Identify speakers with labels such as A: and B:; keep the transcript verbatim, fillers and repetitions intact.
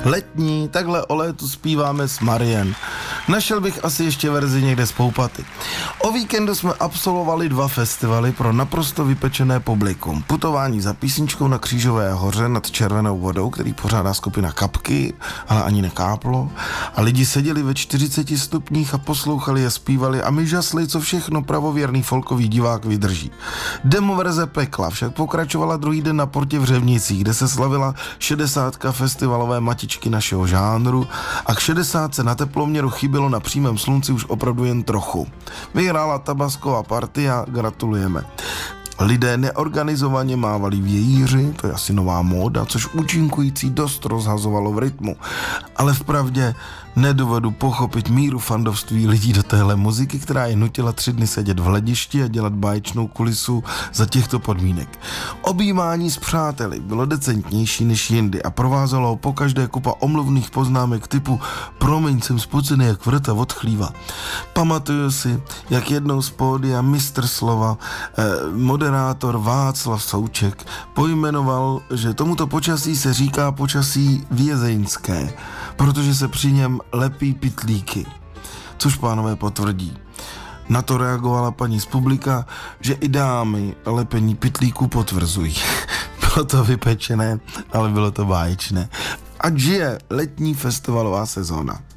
A: Letní, takhle o létu zpíváme s Marien. Našel bych asi ještě verzi někde z Poupaty. O víkendu jsme absolvovali dva festivaly pro naprosto vypečené publikum. Putování za písničkou na Křížové hoře nad Červenou vodou, který pořádá skupina Kapky, ale ani nekáplo. A lidi seděli ve čtyřiceti stupních a poslouchali a zpívali a my žasli, co všechno pravověrný folkový divák vydrží. Demoverze Pekla však pokračovala druhý den na Portě v Řevnicích, kde se slavila šedesátka festivalové matičky našeho žánru a k šedesátce na teploměru chybělo na přímém slunci už opravdu jen trochu. Vyhrála tabasková partia, gratulujeme. Lidé neorganizovaně mávali vějíři, to je asi nová móda, což účinkující dost rozhazovalo v rytmu. Ale vpravdě nedovedu pochopit míru fandovství lidí do téhle muziky, která je nutila tři dny sedět v hledišti a dělat báječnou kulisu za těchto podmínek. Objímání s přáteli bylo decentnější než jindy a provázelo ho pokaždé kupa omluvných poznámek typu promiň, jsem spocený jak vrta od chlíva. Pamatuju si, jak jednou z pódia mistr slova, eh, moderátor Václav Souček pojmenoval, že tomuto počasí se říká počasí vězeňské, protože se při něm lepí pytlíky, což pánové potvrdí. Na to reagovala paní z publika, že i dámy lepení pytlíků potvrzují. Bylo to vypečené, ale bylo to báječné. Ať žije letní festivalová sezóna.